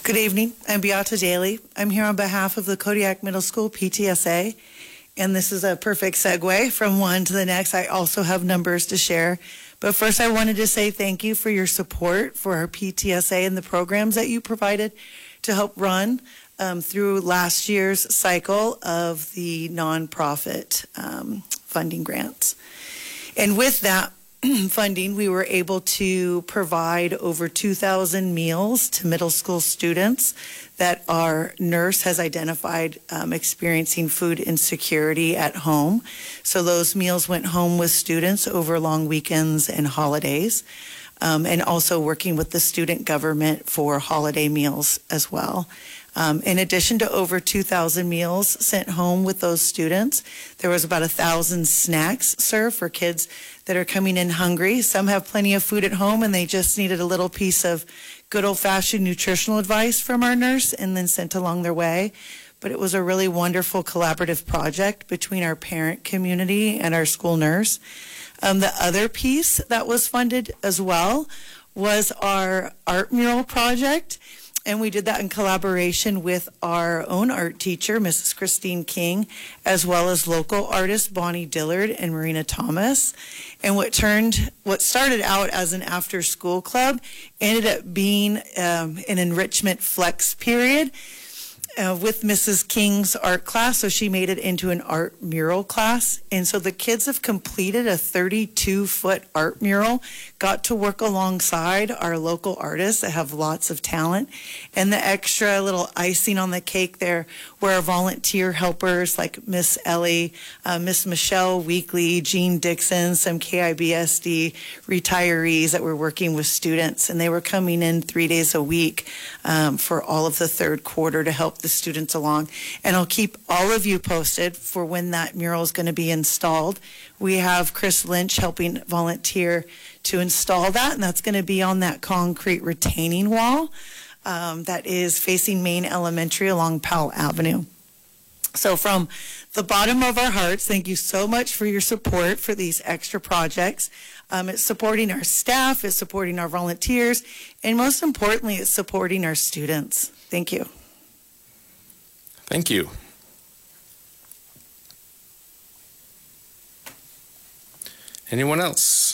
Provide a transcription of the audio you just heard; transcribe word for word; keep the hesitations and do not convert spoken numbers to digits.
Good evening. I'm Beata Daly. I'm here on behalf of the Kodiak Middle School P T S A, and this is a perfect segue from one to the next. I also have numbers to share, but first I wanted to say thank you for your support for our P T S A and the programs that you provided to help run um, through last year's cycle of the nonprofit um, funding grants. And with that funding, we were able to provide over two thousand meals to middle school students that our nurse has identified um, experiencing food insecurity at home. So those meals went home with students over long weekends and holidays, um, and also working with the student government for holiday meals as well. Um, in addition to over two thousand meals sent home with those students, there was about one thousand snacks served for kids that are coming in hungry. Some have plenty of food at home and they just needed a little piece of good old-fashioned nutritional advice from our nurse and then sent along their way. But it was a really wonderful collaborative project between our parent community and our school nurse. Um, the other piece that was funded as well was our art mural project. And we did that in collaboration with our own art teacher, Missus Christine King, as well as local artists Bonnie Dillard and Marina Thomas. And what turned, what started out as an after-school club ended up being um, an enrichment flex period uh, with Missus King's art class. So she made it into an art mural class. And so the kids have completed a thirty-two foot art mural, got to work alongside our local artists that have lots of talent. And the extra little icing on the cake there were our volunteer helpers like Miss Ellie, uh, Miss Michelle Weekly, Jean Dixon, some K I B S D retirees that were working with students. And they were coming in three days a week um, for all of the third quarter to help the students along. And I'll keep all of you posted for when that mural is going to be installed. We have Chris Lynch helping volunteer to install that, and that's going to be on that concrete retaining wall um, that is facing Main Elementary along Powell Avenue. So from the bottom of our hearts, thank you so much for your support for these extra projects. Um, it's supporting our staff, it's supporting our volunteers, and most importantly, it's supporting our students. Thank you. Thank you. Anyone else?